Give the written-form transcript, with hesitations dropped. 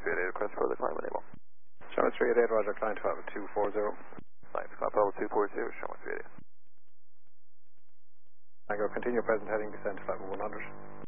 388, request for the climb enable. Show 388, roger, climb to level 240. Thanks, climb level 240, show 388. Tango, continue present heading, descend to level 100.